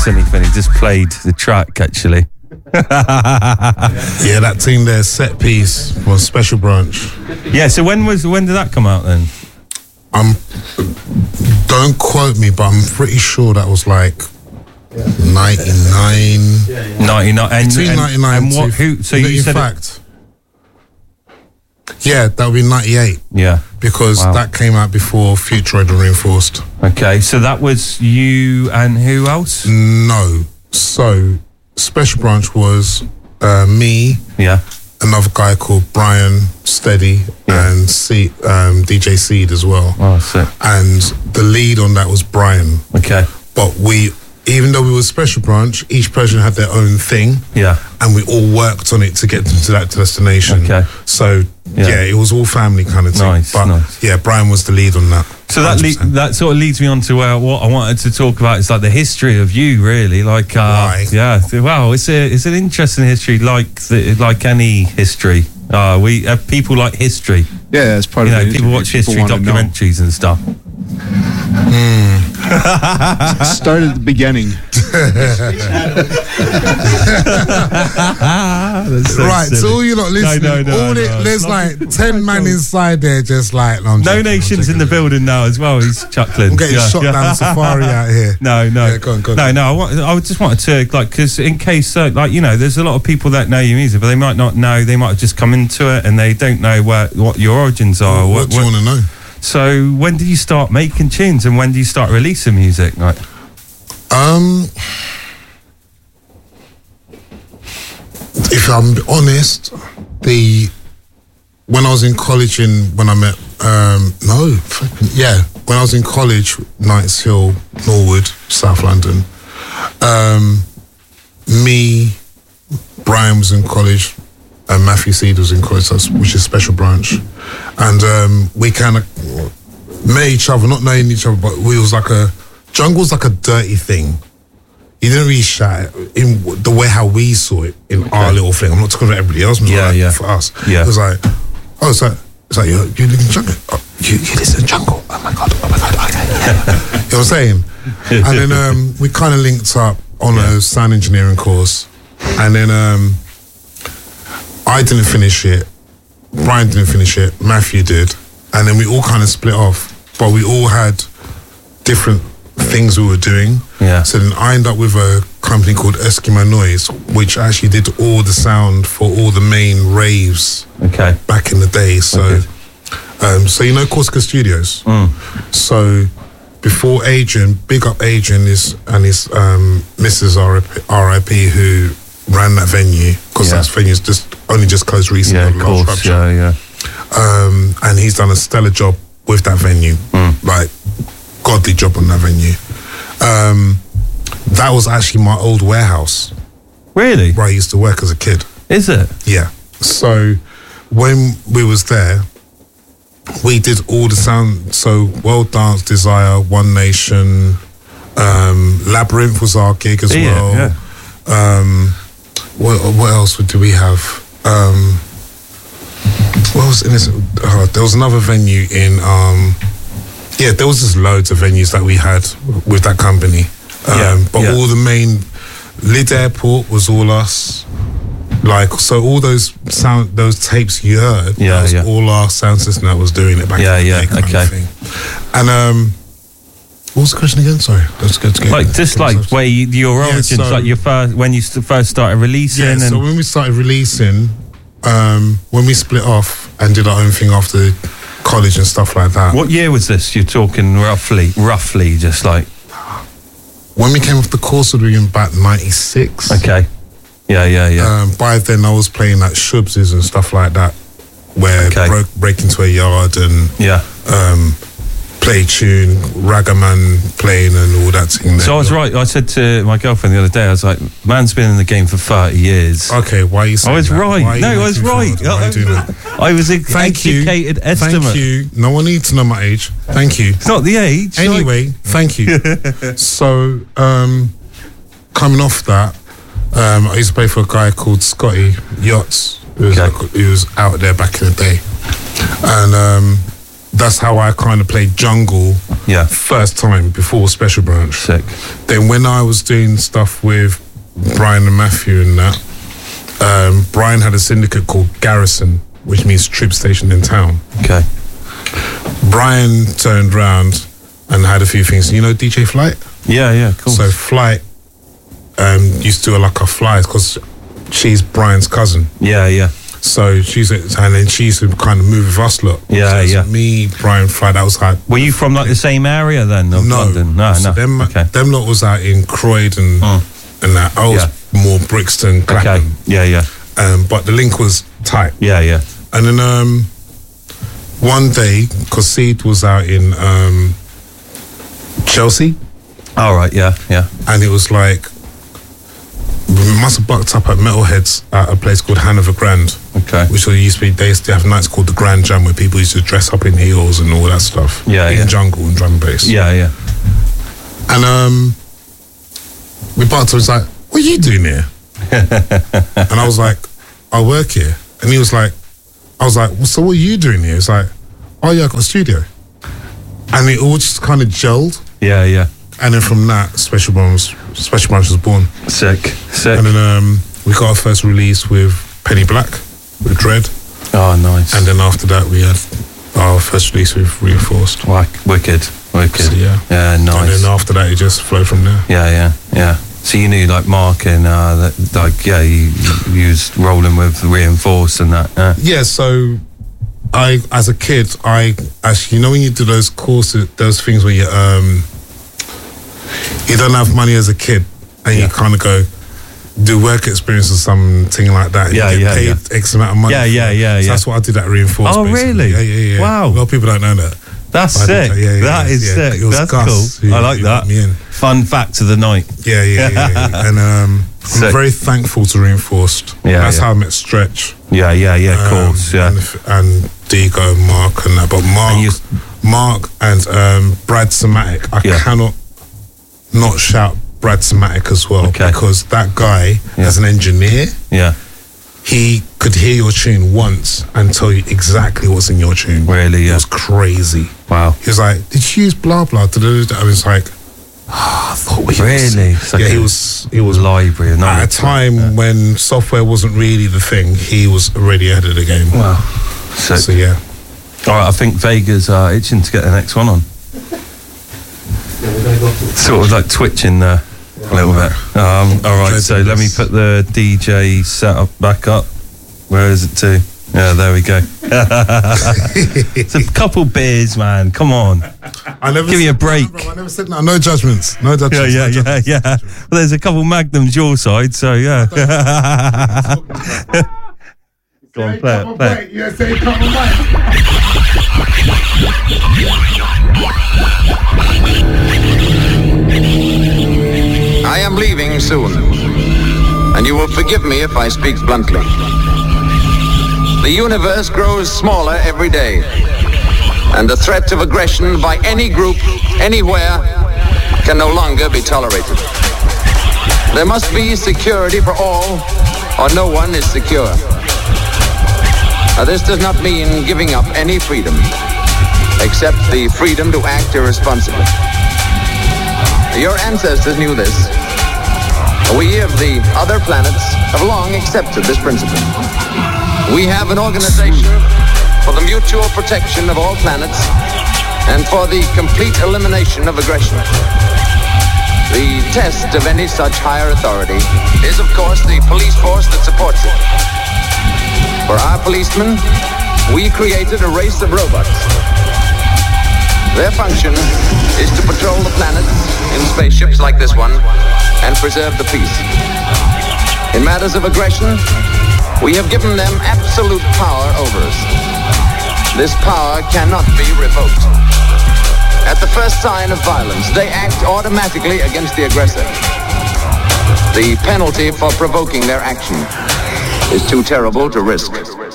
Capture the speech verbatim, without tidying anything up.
miss anything. He just played the track, actually. Yeah, that thing there, Set Piece, was Special Branch. Yeah, so when was when did that come out then? Um, don't quote me, but I'm pretty sure that was like ninety-nine. ninety-nine. And, Between and, ninety-nine and what? Who? So you in said fact, it, yeah, that would be ninety-eight. Yeah, because wow. that came out before Futuroid and Reinforced. Okay, so that was you and who else? No, so Special Branch was uh, me. Yeah. Another guy called Brian Steady, yeah. and C, um, D J Seed as well. Oh, sick. And the lead on that was Brian. Okay. But we, even though we were Special Branch, each person had their own thing. Yeah. And we all worked on it to get to that destination. Okay. So, yeah, yeah it was all family kind of thing. Nice, but, nice. yeah, Brian was the lead on that. So that le- that sort of leads me on to uh, what I wanted to talk about. It's like the history of you, really. Like, uh, Why? yeah, wow, it's a it's an interesting history, like the, like any history. Uh, we have people like history. Yeah, it's part you of know, it. people watch People history documentaries and stuff. Mm. Start at the beginning. so right, silly. So all you're not listening, no, no, no, all no, it, no. there's like ten man inside there just like... No, no joking, Nation's in the building now as well, he's chuckling. I'm getting yeah. shot down safari out here. No, no. Yeah, go on, go on. No, no, I, want, I just wanted to, like, because in case, uh, like, you know, there's a lot of people that know your music, but they might not know, they might have just come into it and they don't know where, what your origins are. What, what, what do you want to know? So when did you start making tunes and when did you start releasing music? Like, um, if I'm honest, the when I was in college in when I met um no yeah when I was in college, Knights Hill, Norwood, South London. Um, me, Brian was in college. And Matthew Seed was in college, which is Special Branch, and um, we kind of met each other, not knowing each other, but we was like a jungle's like a dirty thing. You didn't really shout in the way how we saw it in okay. our little thing. I'm not talking about everybody else, but yeah, like yeah. for us, yeah. It was like, oh, it's like it's like you you live in jungle, oh, you you listen to jungle. Oh my god, oh my god, okay, yeah. You know what I'm saying? And then um, we kind of linked up on yeah. a sound engineering course, and then. Um, I didn't finish it, Brian didn't finish it, Matthew did, and then we all kind of split off, but we all had different things we were doing. Yeah. So then I ended up with a company called Eskimo Noise, which actually did all the sound for all the main raves okay. back in the day. So, okay. um, so you know Corsica Studios? Mm. So before Adrian, big up Adrian is, and his um, Missus R I P who ran that venue, because yeah. that venue's just only just closed recently. Yeah, of course, yeah, yeah. Um, and he's done a stellar job with that venue, mm. like godly job on that venue. Um, that was actually my old warehouse. Really? Where I used to work as a kid. Is it? Yeah. So when we was there, we did all the sound. So World Dance, Desire, One Nation, um, Labyrinth was our gig as yeah, well. Yeah. Um, what, what else do we have? Um, what was in this? Uh, there was another venue in. Um, yeah, there was just loads of venues that we had with that company. Um, yeah, but yeah. all the main Lid Airport was all us. Like so, all those sound, those tapes you heard, yeah, that was yeah. all our sound system that was doing it back yeah, in the yeah, day, kind okay. of thing. And um, what was the question again? Sorry, let's go to like just like where you, your yeah, origins, so, like your first when you first started releasing. Yeah, and so when we started releasing, um, when we split off and did our own thing after college and stuff like that. What year was this? You're talking roughly, roughly, just like when we came off the course, we were in about ninety-six. Okay. Yeah, yeah, yeah. Um, by then, I was playing like Shubses and stuff like that, where okay. broke break into a yard and yeah. um, play tune, Ragaman playing and all that thing. So I was right. I said to my girlfriend the other day, I was like, "Man's been in the game for thirty years." Okay, why are you saying I was that? right. No, I was right. Why are you doing that? I was a Thank educated you. estimate. Thank you. No one needs to know my age. Thank you. It's not the age. Anyway, like... thank you. So, um, coming off that, um, I used to play for a guy called Scotty Yachts, who was, okay. like, who was out there back in the day. And um, that's how I kind of played jungle. Yeah. First time before Special Branch. Sick. Then when I was doing stuff with Brian and Matthew and that, um, Brian had a syndicate called Garrison, which means troop station in town. Okay. Brian turned round and had a few things. You know D J Flight? Yeah, yeah, cool. So Flight um, used to do a, like a flies because she's Brian's cousin. Yeah, yeah. So she's and then she used to kind of move with us lot. Yeah, so yeah. Me, Brian, Flight. That was like. Were you from like the same area then of no, London? No, so no. Them, okay. them lot was out in Croydon Mm. and that. I was Yeah. more Brixton, Clapham. Okay. Yeah, yeah. Um, but the link was tight. Yeah, yeah. And then um, one day, because Seed was out in um, Chelsea, All right, yeah, yeah. and it was like we must have bucked up at Metalheads at a place called Hanover Grand. Okay. Which used to be, they used to have nights called the Grand Jam where people used to dress up in heels and all that stuff. Yeah, in yeah. jungle and drum and bass. Yeah, yeah. And um, we bucked up, was like, what are you doing here? And I was like, I work here. And he was like, I was like, well, so what are you doing here? It's like, oh yeah, I got a studio. And it all just kind of gelled. Yeah, yeah. And then from that, Special Branch, Special Branch was born. Sick, sick. And then um, we got our first release with Penny Black, with Dread. Oh, nice. And then after that, we had our first release with Reinforced. Like, wicked, wicked. So, yeah. Yeah, nice. And then after that, it just flowed from there. Yeah, yeah, yeah. So you knew like Mark and uh, that, like yeah, you, you was rolling with Reinforced and that. Yeah. Yeah, so I, as a kid, I actually, you know, when you do those courses, those things where you um, you don't have money as a kid, and Yeah. you kind of go do work experience or something like that. And Yeah, you get yeah, paid yeah. X amount of money. Yeah, for yeah, it. yeah, So yeah. that's what I did at Reinforced. Oh, basically. really? Yeah, yeah, yeah. Wow. A lot of people don't know that. That's I did sick. that, yeah, yeah, that yeah, is yeah. sick. It was That's Gus cool. who- I like who that. got me in. Fun fact of the night. Yeah, yeah, yeah. yeah. And um, Sick. I'm very thankful to Reinforced. Yeah, that's yeah. how I met Stretch. Yeah, yeah, yeah. Of Um, course. Yeah. And, and Digo and Mark and that. But Mark, And you- Mark and um, Brad Somatic, I Yeah. cannot not shout Brad Somatic as well. Okay. Because that guy, Yeah. as an engineer, Yeah. he could hear your tune once and tell you exactly what's in your tune. Really, yeah. It was crazy. Wow. He was like, did you use blah, blah, da, da, da? I was like, ah, I thought we Really? was. It's like Yeah, he a was, he was library of at a knowledge. time when software wasn't really the thing, he was already ahead of the game. Wow. Sick. So yeah. All right, I think Vega's uh, itching to get the next one on. Sort of like twitching there a little bit. Um, all right, so let me put the D J setup back up. Where is it to? Yeah, there we go. It's a couple beers, man. Come on. I never Give me a said- break. I never said no. No judgments. No Yeah, judgments. yeah, no yeah, judgments. yeah. Well, there's a couple magnums your side, so yeah. Go on, play it, play it. Yeah, say come on, mate. I am leaving soon, and you will forgive me if I speak bluntly. The universe grows smaller every day, and the threat of aggression by any group, anywhere, can no longer be tolerated. There must be security for all, or no one is secure. Now, this does not mean giving up any freedom, except the freedom to act irresponsibly. Your ancestors knew this. We of the other planets have long accepted this principle. We have an organization for the mutual protection of all planets and for the complete elimination of aggression. The test of any such higher authority is, of course, the police force that supports it. For our policemen, we created a race of robots. Their function is to patrol the planets in spaceships like this one and preserve the peace. In matters of aggression, we have given them absolute power over us. This power cannot be revoked. At the first sign of violence, they act automatically against the aggressor. The penalty for provoking their action is too terrible to risk.